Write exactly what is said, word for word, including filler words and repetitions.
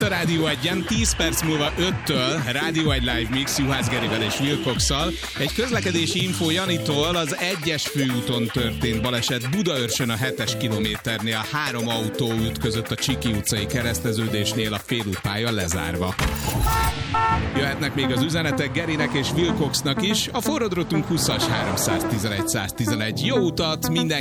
a Rádió egyen, tíz perc múlva öttől Rádió egy Live Mix Juhász Gerivel és Will Cox-szal. Egy közlekedési info Janitól: az egyes főúton történt baleset Budaörsön a hetes kilométernél, három autó ütközött a Csiki utcai kereszteződésnél, a félútpálya lezárva. Jöhetnek még az üzenetek Gerinek és Will Coxnak is. A forradrotunk húszas háromszáztizenegy száztizenegy. Jó utat minden